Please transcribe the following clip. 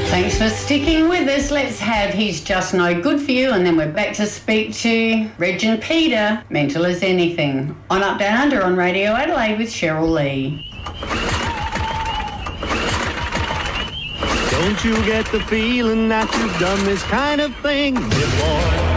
Thanks for sticking with us. Let's have He's Just No Good For You, and then we're back to speak to Reg and Peter, Mental as Anything, on Up Down Under on Radio Adelaide with Cheryl Lee. Don't you get the feeling that you've done this kind of thing before?